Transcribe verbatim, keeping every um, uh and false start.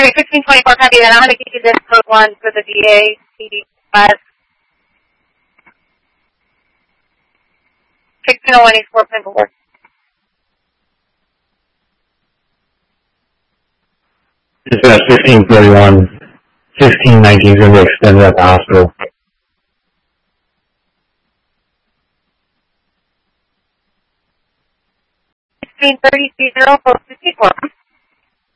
Sorry, fifteen twenty-four, copy that. I'm going to give you this code one for the D A C D five. sixteen oh one East four Penfolds. Dispatch fifteen thirty-one, fifteen nineteen is going to be extended at the hospital. sixteen thirty, C zero, post fifty-four.